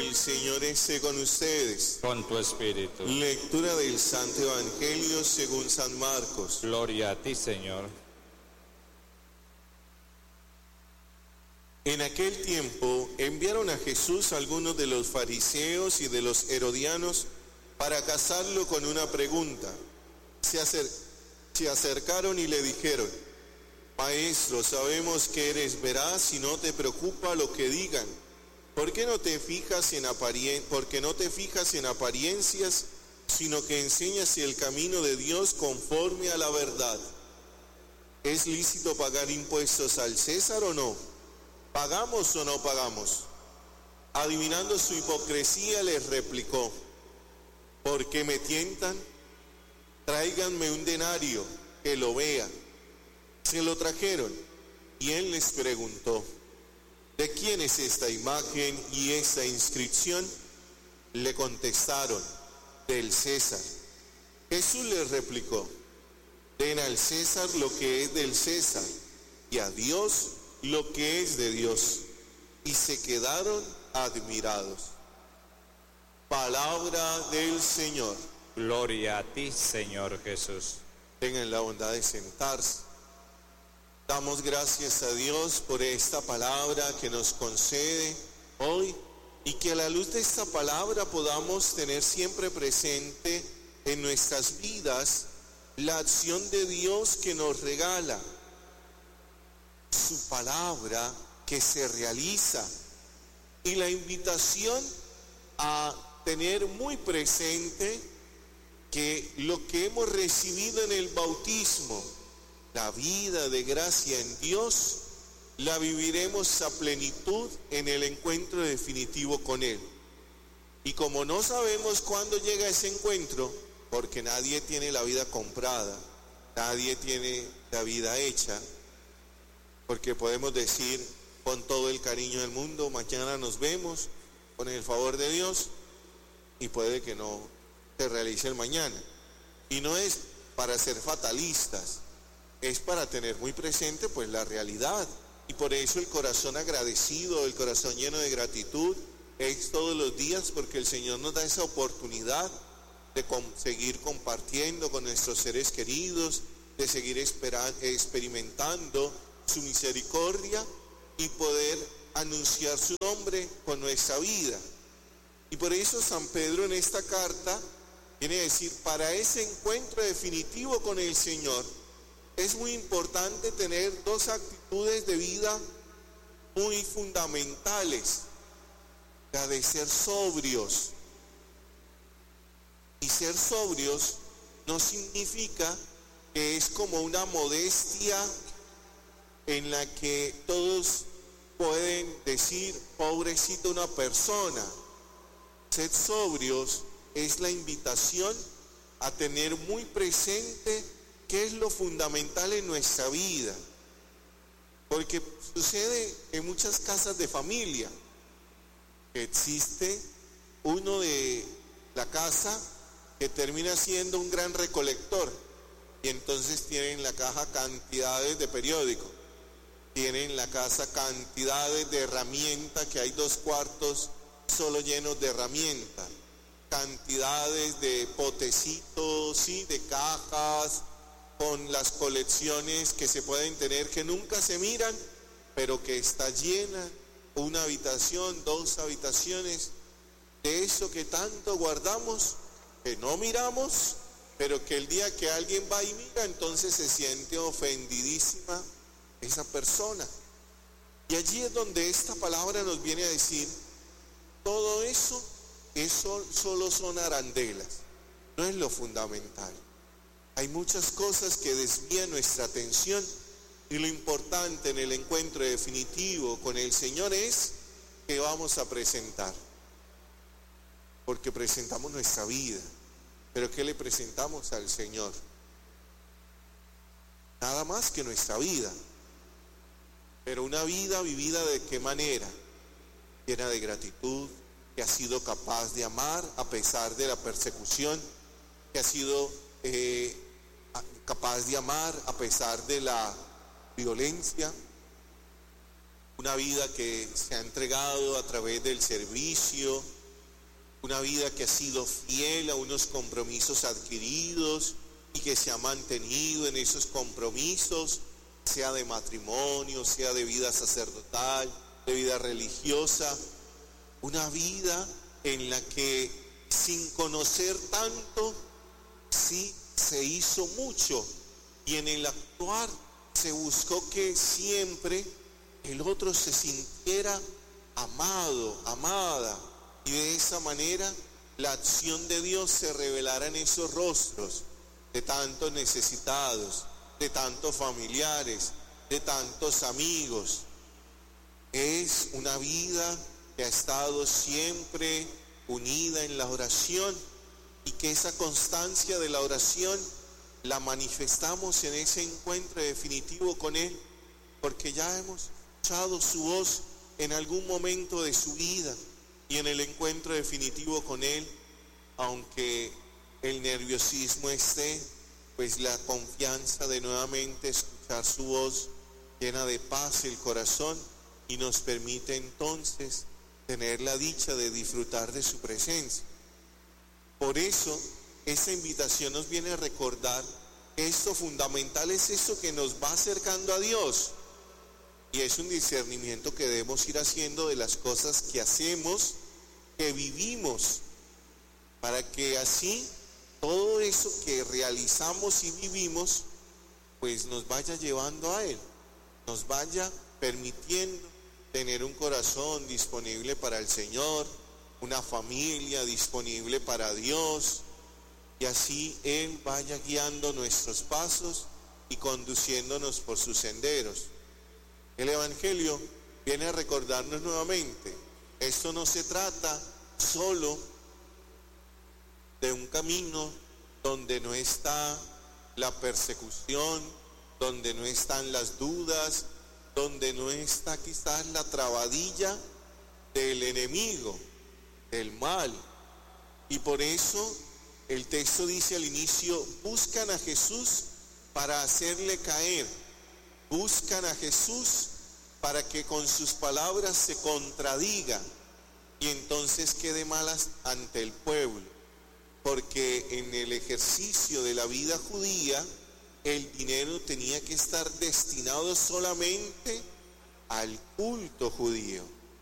El Señor esté con ustedes. Con tu espíritu. Lectura del Santo Evangelio según San Marcos. Gloria a ti, Señor. En aquel tiempo enviaron a Jesús algunos de los fariseos y de los herodianos para casarlo con una pregunta. Se acercaron y le dijeron: Maestro, sabemos que eres veraz y no te preocupa lo que digan. Porque no te fijas en apariencias, sino que enseñas el camino de Dios conforme a la verdad. ¿Es lícito pagar impuestos al César o no? ¿Pagamos o no pagamos? Adivinando su hipocresía, les replicó: ¿por qué me tientan? Tráiganme un denario, que lo vea. Se lo trajeron, y él les preguntó: ¿de quién es esta imagen y esta inscripción? Le contestaron: del César. Jesús les replicó: den al César lo que es del César, y a Dios lo que es de Dios. Y se quedaron admirados. Palabra del Señor. Gloria a ti, Señor Jesús. Tengan la bondad de sentarse. Damos gracias a Dios por esta palabra que nos concede hoy, y que a la luz de esta palabra podamos tener siempre presente en nuestras vidas la acción de Dios que nos regala, su palabra que se realiza, y la invitación a tener muy presente que lo que hemos recibido en el bautismo, la vida de gracia en Dios, la viviremos a plenitud en el encuentro definitivo con Él. Y como no sabemos cuándo llega ese encuentro, porque nadie tiene la vida comprada, nadie tiene la vida hecha, porque podemos decir con todo el cariño del mundo: mañana nos vemos, con el favor de Dios, y puede que no se realice el mañana. Y no es para ser fatalistas, es para tener muy presente pues la realidad. Y por eso el corazón agradecido, el corazón lleno de gratitud, es todos los días, porque el Señor nos da esa oportunidad de seguir compartiendo con nuestros seres queridos, de seguir experimentando su misericordia y poder anunciar su nombre con nuestra vida. Y por eso San Pedro en esta carta viene a decir: para ese encuentro definitivo con el Señor es muy importante tener dos actitudes de vida muy fundamentales: la de ser sobrios. Y ser sobrios no significa que es como una modestia en la que todos pueden decir: pobrecita una persona. Ser sobrios es la invitación a tener muy presente qué es lo fundamental en nuestra vida. Porque sucede en muchas casas de familia que existe uno de la casa que termina siendo un gran recolector, y entonces tienen en la caja cantidades de periódicos, tienen en la casa cantidades de herramientas, que hay 2 cuartos solo llenos de herramientas, cantidades de potecitos, ¿sí?, de cajas, con las colecciones que se pueden tener que nunca se miran, pero que está llena una habitación, 2 habitaciones de eso que tanto guardamos, que no miramos, pero que el día que alguien va y mira, entonces se siente ofendidísima esa persona. Y allí es donde esta palabra nos viene a decir: todo eso solo son arandelas, no es lo fundamental. Hay muchas cosas que desvían nuestra atención, y lo importante en el encuentro definitivo con el Señor es que vamos a presentar. Porque presentamos nuestra vida, pero ¿qué le presentamos al Señor? Nada más que nuestra vida. Pero una vida vivida ¿de qué manera? Llena de gratitud, que ha sido capaz de amar a pesar de la persecución, que ha sido capaz de amar a pesar de la violencia, una vida que se ha entregado a través del servicio, una vida que ha sido fiel a unos compromisos adquiridos y que se ha mantenido en esos compromisos, sea de matrimonio, sea de vida sacerdotal, de vida religiosa, una vida en la que sin conocer tanto, sí se hizo mucho, y en el actuar se buscó que siempre el otro se sintiera amado, amada, y de esa manera la acción de Dios se revelara en esos rostros de tantos necesitados, de tantos familiares, de tantos amigos. Es una vida que ha estado siempre unida en la oración, y que esa constancia de la oración la manifestamos en ese encuentro definitivo con Él, porque ya hemos escuchado su voz en algún momento de su vida, y en el encuentro definitivo con Él, aunque el nerviosismo esté, pues la confianza de nuevamente escuchar su voz llena de paz el corazón, y nos permite entonces tener la dicha de disfrutar de su presencia. Por eso, esta invitación nos viene a recordar que esto fundamental es eso que nos va acercando a Dios, y es un discernimiento que debemos ir haciendo de las cosas que hacemos, que vivimos, para que así todo eso que realizamos y vivimos, pues nos vaya llevando a Él, nos vaya permitiendo tener un corazón disponible para el Señor, una familia disponible para Dios, y así Él vaya guiando nuestros pasos y conduciéndonos por sus senderos. El Evangelio viene a recordarnos nuevamente, esto no se trata solo de un camino donde no está la persecución, donde no están las dudas, donde no está quizás la trabadilla del enemigo, del mal. Y por eso el texto dice al inicio: buscan a Jesús para hacerle caer, buscan a Jesús para que con sus palabras se contradiga y entonces quede malas ante el pueblo, porque en el ejercicio de la vida judía el dinero tenía que estar destinado solamente al culto judío.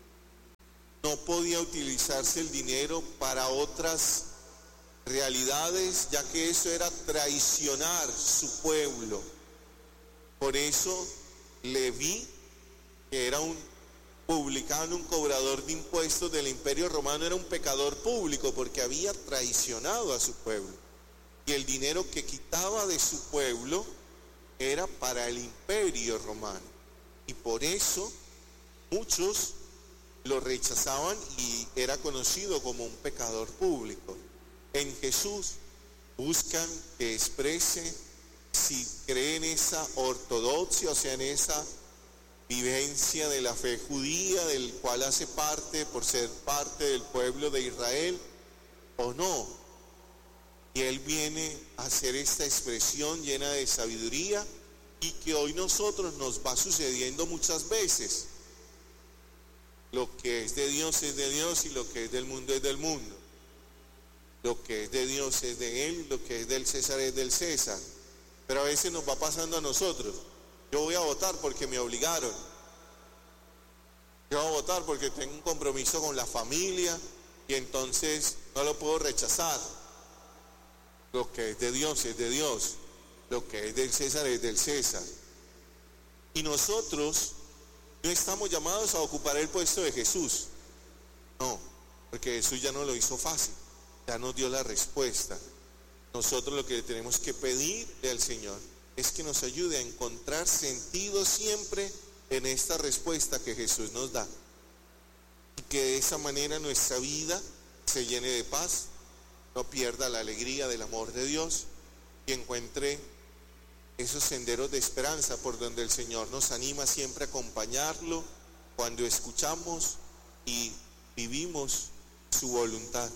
No podía utilizarse el dinero para otras realidades, ya que eso era traicionar su pueblo. Por eso Leví, que era un publicano, un cobrador de impuestos del Imperio Romano, era un pecador público porque había traicionado a su pueblo. Y el dinero que quitaba de su pueblo era para el Imperio Romano. Y por eso muchos lo rechazaban y era conocido como un pecador público. En Jesús buscan que exprese si cree en esa ortodoxia, o sea, en esa vivencia de la fe judía, del cual hace parte por ser parte del pueblo de Israel, o no. Y Él viene a hacer esta expresión llena de sabiduría, y que hoy nosotros nos va sucediendo muchas veces. Lo que es de Dios es de Dios, y lo que es del mundo es del mundo. Lo que es de Dios es de Él, y lo que es del César es del César. Pero a veces nos va pasando a nosotros. Yo voy a votar porque me obligaron. Yo voy a votar porque tengo un compromiso con la familia y entonces no lo puedo rechazar. Lo que es de Dios es de Dios. Lo que es del César es del César. Y nosotros no estamos llamados a ocupar el puesto de Jesús. No, porque Jesús ya no lo hizo fácil. Ya nos dio la respuesta. Nosotros lo que tenemos que pedirle al Señor es que nos ayude a encontrar sentido siempre en esta respuesta que Jesús nos da, y que de esa manera nuestra vida se llene de paz, no pierda la alegría del amor de Dios, y encuentre esos senderos de esperanza por donde el Señor nos anima siempre a acompañarlo cuando escuchamos y vivimos su voluntad.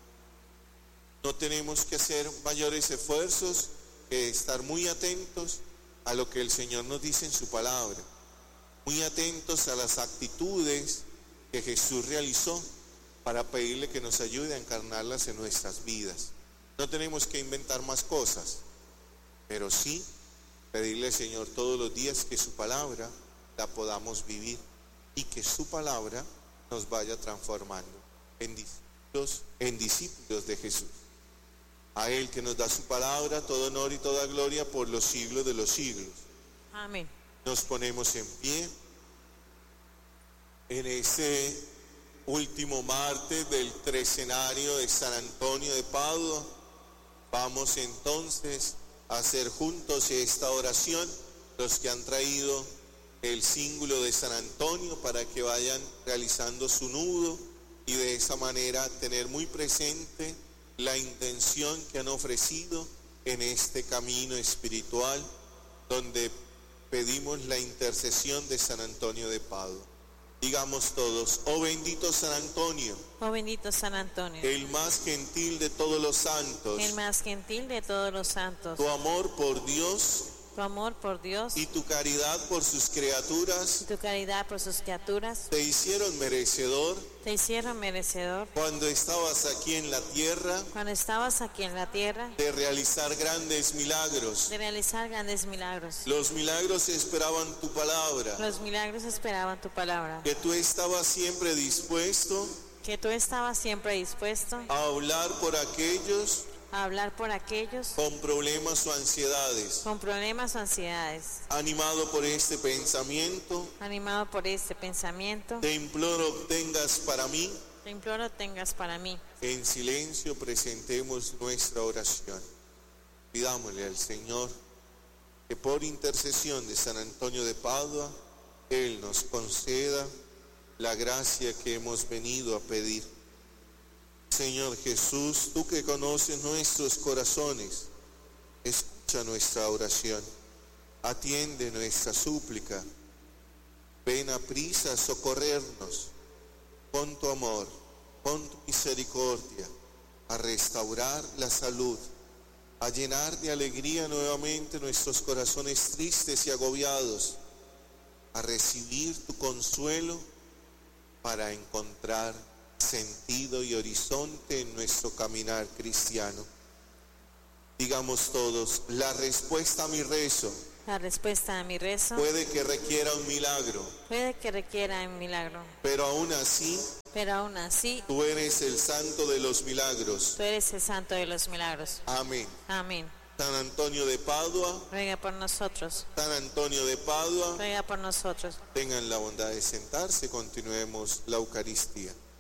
No tenemos que hacer mayores esfuerzos que estar muy atentos a lo que el Señor nos dice en su palabra. muy atentos a las actitudes que Jesús realizó para pedirle que nos ayude a encarnarlas en nuestras vidas. No tenemos que inventar más cosas, pero sí pedirle al Señor todos los días que su palabra la podamos vivir y que su palabra nos vaya transformando en discípulos de Jesús. A Él que nos da su palabra, todo honor y toda gloria por los siglos de los siglos. Amén. Nos ponemos en pie en ese último martes del tresenario de San Antonio de Padua. Vamos entonces a hacer juntos esta oración, los que han traído el cíngulo de San Antonio, para que vayan realizando su nudo y de esa manera tener muy presente la intención que han ofrecido en este camino espiritual, donde pedimos la intercesión de San Antonio de Padua. Digamos todos: oh bendito San Antonio, Oh bendito San Antonio, el más gentil de todos los santos, el más gentil de todos los santos, tu amor por Dios tu amor por Dios y tu caridad por sus criaturas y tu caridad por sus criaturas te hicieron merecedor te hicieron merecedor cuando estabas aquí en la tierra cuando estabas aquí en la tierra de realizar grandes milagros. de realizar grandes milagros. Los milagros esperaban tu palabra, Los milagros esperaban tu palabra, que tú estabas siempre dispuesto que tú estabas siempre dispuesto a hablar por aquellos a hablar por aquellos con problemas o ansiedades. con problemas o ansiedades. Animado por este pensamiento, Animado por este pensamiento, te imploro obtengas para mí. te imploro tengas para mí. En silencio presentemos nuestra oración. Pidámosle al Señor que por intercesión de San Antonio de Padua, Él nos conceda la gracia que hemos venido a pedir. Señor Jesús, tú que conoces nuestros corazones, escucha nuestra oración, atiende nuestra súplica. Ven a prisa a socorrernos con tu amor, con tu misericordia, a restaurar la salud, a llenar de alegría nuevamente nuestros corazones tristes y agobiados, a recibir tu consuelo para encontrar sentido y horizonte en nuestro caminar cristiano. Digamos todos: la respuesta a mi rezo La respuesta a mi rezo puede que requiera un milagro, puede que requiera un milagro, pero aún así pero aún así tú eres el santo de los milagros. tú eres el santo de los milagros. Amén. Amén. San Antonio de Padua, Ruega por nosotros, San Antonio de Padua, ruega por nosotros. tengan la bondad de sentarse, continuemos la Eucaristía.